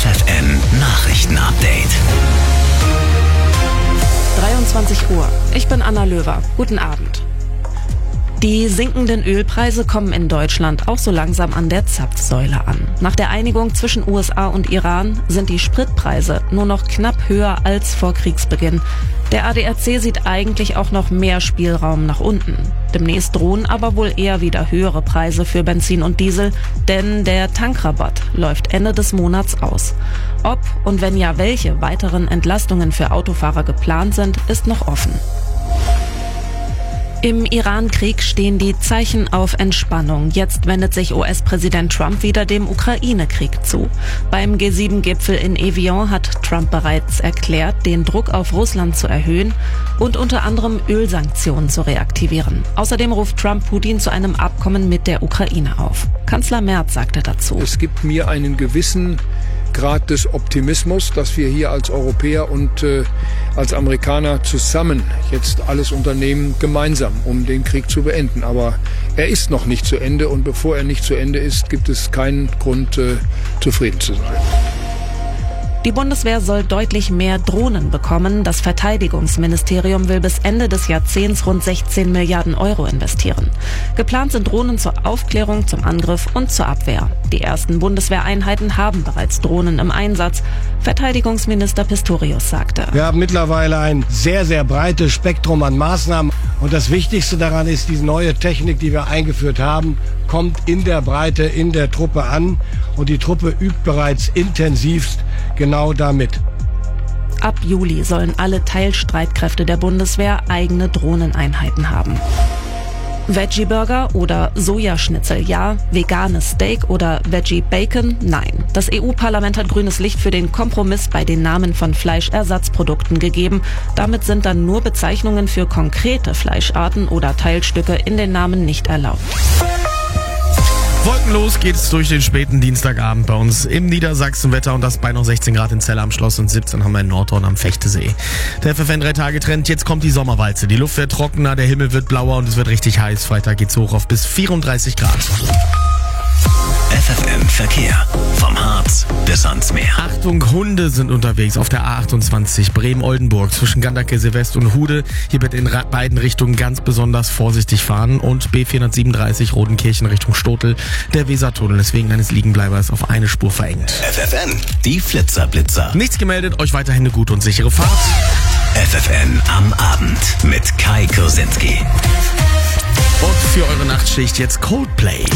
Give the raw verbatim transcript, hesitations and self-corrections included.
F F M Nachrichten-Update. dreiundzwanzig Uhr. Ich bin Anna Löwer. Guten Abend. Die sinkenden Ölpreise kommen in Deutschland auch so langsam an der Zapfsäule an. Nach der Einigung zwischen U S A und Iran sind die Spritpreise nur noch knapp höher als vor Kriegsbeginn. Der A D A C sieht eigentlich auch noch mehr Spielraum nach unten. Demnächst drohen aber wohl eher wieder höhere Preise für Benzin und Diesel, denn der Tankrabatt läuft Ende des Monats aus. Ob und wenn ja, welche weiteren Entlastungen für Autofahrer geplant sind, ist noch offen. Im Iran-Krieg stehen die Zeichen auf Entspannung. Jetzt wendet sich U S-Präsident Trump wieder dem Ukraine-Krieg zu. Beim G sieben Gipfel in Evian hat Trump bereits erklärt, den Druck auf Russland zu erhöhen und unter anderem Ölsanktionen zu reaktivieren. Außerdem ruft Trump Putin zu einem Abkommen mit der Ukraine auf. Kanzler Merz sagte dazu: Es gibt mir einen gewissen Grad des Optimismus, dass wir hier als Europäer und äh, als Amerikaner zusammen jetzt alles unternehmen, gemeinsam, um den Krieg zu beenden. Aber er ist noch nicht zu Ende und bevor er nicht zu Ende ist, gibt es keinen Grund, äh, zufrieden zu sein. Die Bundeswehr soll deutlich mehr Drohnen bekommen. Das Verteidigungsministerium will bis Ende des Jahrzehnts rund sechzehn Milliarden Euro investieren. Geplant sind Drohnen zur Aufklärung, zum Angriff und zur Abwehr. Die ersten Bundeswehreinheiten haben bereits Drohnen im Einsatz. Verteidigungsminister Pistorius sagte: Wir haben mittlerweile ein sehr, sehr breites Spektrum an Maßnahmen. Und das Wichtigste daran ist, diese neue Technik, die wir eingeführt haben, kommt in der Breite, in der Truppe an. Und die Truppe übt bereits intensivst genau damit. Ab Juli sollen alle Teilstreitkräfte der Bundeswehr eigene Drohneneinheiten haben. Veggie-Burger oder Sojaschnitzel ja, veganes Steak oder Veggie-Bacon nein. Das E U-Parlament hat grünes Licht für den Kompromiss bei den Namen von Fleischersatzprodukten gegeben. Damit sind dann nur Bezeichnungen für konkrete Fleischarten oder Teilstücke in den Namen nicht erlaubt. Wolkenlos geht's durch den späten Dienstagabend bei uns im Niedersachsenwetter und das bei noch sechzehn Grad in Celle am Schloss und siebzehn haben wir in Nordhorn am Fechtesee. Der F F N drei Tage Trend, jetzt kommt die Sommerwalze. Die Luft wird trockener, der Himmel wird blauer und es wird richtig heiß. Freitag geht's hoch auf bis vierunddreißig Grad. F F M Verkehr. Vom Harz bis ans Meer. Achtung, Hunde sind unterwegs auf der A achtundzwanzig Bremen-Oldenburg zwischen Ganderkesee West und Hude. Hier bitte in beiden Richtungen ganz besonders vorsichtig fahren. Und B vierhundertsiebenunddreißig Rodenkirchen Richtung Stotel. Der Wesertunnel ist wegen eines Liegenbleibers auf eine Spur verengt. F F N, die Flitzer-Blitzer. Nichts gemeldet, euch weiterhin eine gute und sichere Fahrt. F F N am Abend mit Kai Kursinski. Und für eure Nachtschicht jetzt Coldplay.